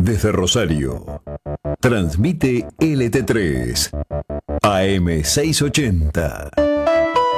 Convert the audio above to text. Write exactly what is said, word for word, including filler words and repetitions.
desde Rosario. Transmite L T tres, A M seiscientos ochenta.